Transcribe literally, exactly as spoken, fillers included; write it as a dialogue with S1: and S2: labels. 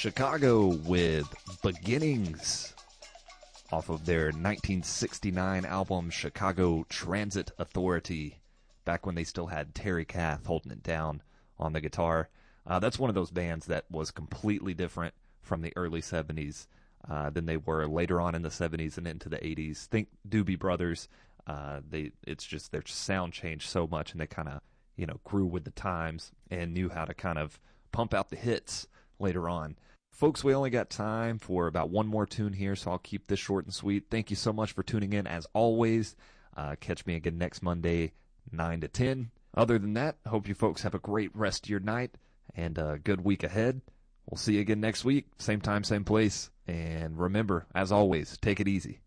S1: Chicago with Beginnings off of their nineteen sixty-nine album Chicago Transit Authority, back when they still had Terry Kath holding it down on the guitar. Uh, that's one of those bands that was completely different from the early seventies uh, than they were later on in the seventies and into the eighties. Think Doobie Brothers. Uh, they it's just their sound changed so much, and they kind of you know grew with the times and knew how to kind of pump out the hits later on. Folks, we only got time for about one more tune here, so I'll keep this short and sweet. Thank you so much for tuning in, as always. Uh, catch me again next Monday, nine to ten. Other than that, hope you folks have a great rest of your night and a good week ahead. We'll see you again next week, same time, same place. And remember, as always, take it easy.